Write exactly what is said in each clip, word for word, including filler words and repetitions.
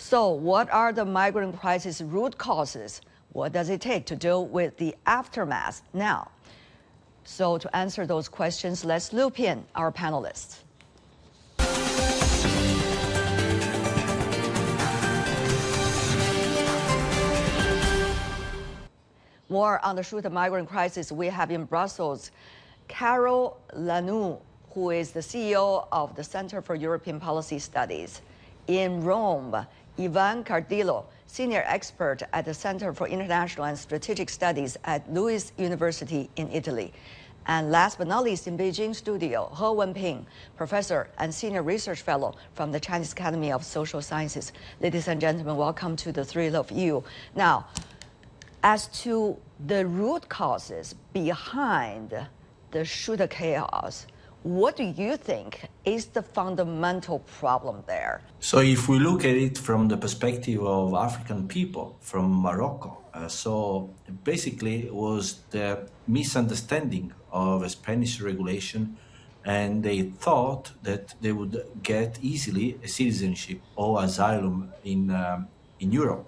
So, what are the migrant crisis root causes? What does it take to deal with the aftermath now? So, to answer those questions, let's loop in our panelists. More on the Shuta migrant crisis we have in Brussels, Carol Lanoux, who is the C E O of the Center for European Policy Studies. In Rome, Ivan Cardillo, senior expert at the Center for International and Strategic Studies at Louis University in Italy. And last but not least, in Beijing studio, He Wenping, professor and senior research fellow from the Chinese Academy of Social Sciences. Ladies and gentlemen, welcome to the three of you. Now, as to the root causes behind the Shuta chaos, what do you think is the fundamental problem there? So if we look at it from the perspective of African people from Morocco, uh, so basically it was the misunderstanding of a Spanish regulation, and they thought that they would get easily a citizenship or asylum in, um, in Europe.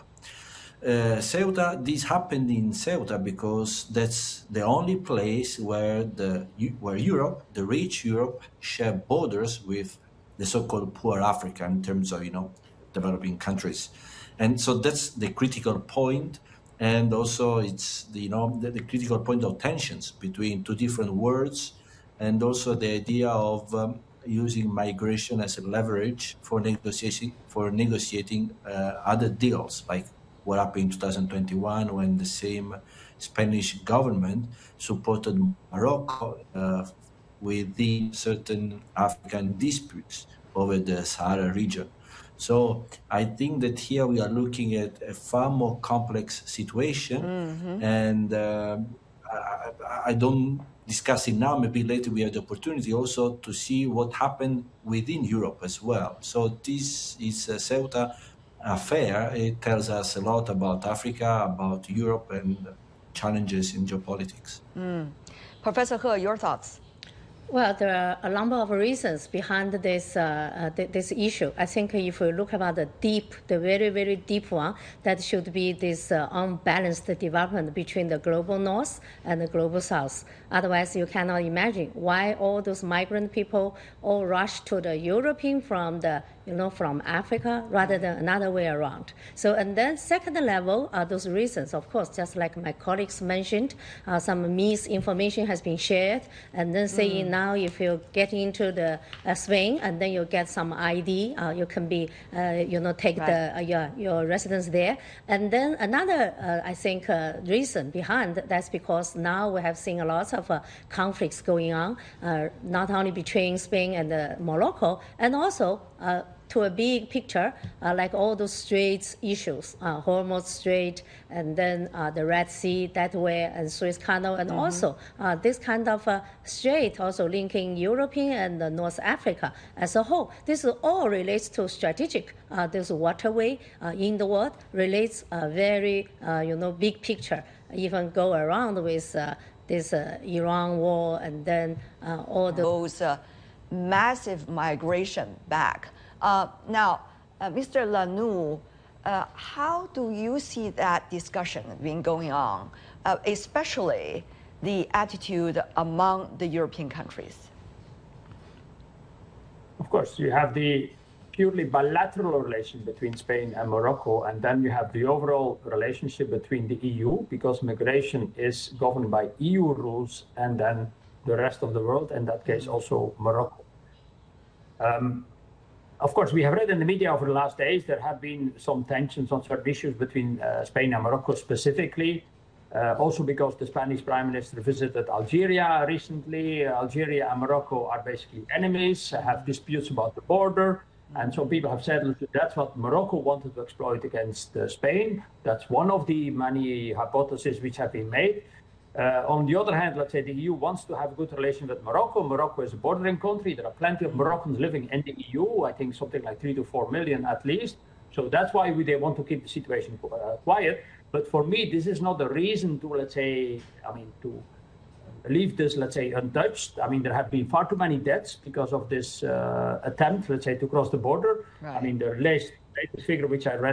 Uh, Ceuta, this happened in Ceuta because that's the only place where the where Europe, the rich Europe, share borders with the so-called poor Africa in terms of, you know, developing countries. And so that's the critical point. And also it's, the, you know, the, the critical point of tensions between two different worlds, and also the idea of um, using migration as a leverage for negotiating, for negotiating uh, other deals, like what happened in two thousand twenty-one when the same Spanish government supported Morocco uh, within certain African disputes over the Sahara region. So I think that here we are looking at a far more complex situation, mm-hmm. and uh, I, I don't discuss it now. Maybe later we have the opportunity also to see what happened within Europe as well. So this is a Ceuta affair. It tells us a lot about Africa, about Europe, and challenges in geopolitics. Mm. Professor He, your thoughts? Well, there are a number of reasons behind this uh, uh, this issue. I think if we look about the deep, the very, very deep one, that should be this uh, unbalanced development between the global north and the global south. Otherwise, you cannot imagine why all those migrant people all rush to the European from the you know, from Africa rather than another way around. So, and then second level are those reasons, of course, just like my colleagues mentioned, uh, some misinformation has been shared, and then saying mm. now if you get into the uh, Spain and then you get some I D, uh, you can be, uh, you know, take right. the uh, your, your residence there. And then another, uh, I think, uh, reason behind that's because now we have seen a lot of uh, conflicts going on, uh, not only between Spain and uh, Morocco, and also uh, to a big picture, uh, like all those Straits issues, uh, Hormuz Strait, and then uh, the Red Sea that way, and Suez Canal, and mm-hmm. also uh, this kind of uh, strait also linking European and uh, North Africa as a whole. This all relates to strategic. Uh, this waterway uh, in the world relates a very, uh, you know, big picture. Even go around with uh, this uh, Iran war, and then uh, all the those uh, massive migration back. Uh, now, uh, Mister Lanoux, uh, how do you see that discussion being going on, uh, especially the attitude among the European countries? Of course, you have the purely bilateral relation between Spain and Morocco, and then you have the overall relationship between the E U, because migration is governed by E U rules, and then the rest of the world, in that case also Morocco. Um, Of course, we have read in the media over the last days there have been some tensions on certain issues between uh, Spain and Morocco specifically. Uh, also because the Spanish Prime Minister visited Algeria recently. Uh, Algeria and Morocco are basically enemies, uh, have disputes about the border. And some people have said that's what Morocco wanted to exploit against uh, Spain. That's one of the many hypotheses which have been made. Uh, on the other hand, let's say the E U wants to have a good relation with Morocco. Morocco is a bordering country. There are plenty of Moroccans living in the E U, I think something like three to four million at least. So that's why we, they want to keep the situation uh, quiet. But for me, this is not a reason to, let's say, I mean, to leave this, let's say, untouched. I mean, there have been far too many deaths because of this uh, attempt, let's say, to cross the border. Right. I mean, the latest, latest figure which I read